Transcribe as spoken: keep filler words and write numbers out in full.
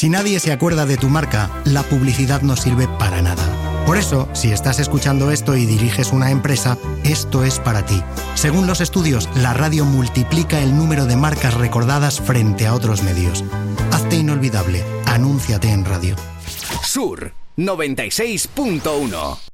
Si nadie se acuerda de tu marca, la publicidad no sirve para nada. Por eso, si estás escuchando esto y diriges una empresa, esto es para ti. Según los estudios, la radio multiplica el número de marcas recordadas frente a otros medios. Hazte inolvidable. Anúnciate en radio. Sur noventa y seis punto uno.